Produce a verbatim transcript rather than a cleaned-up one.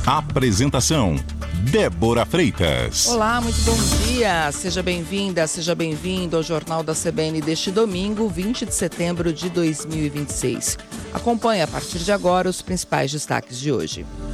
Apresentação: Débora Freitas. Olá, muito bom dia. Seja bem-vinda, seja bem-vindo ao Jornal da C B N deste domingo, vinte de setembro de dois mil e vinte e seis. Acompanhe a partir de agora os principais destaques de hoje.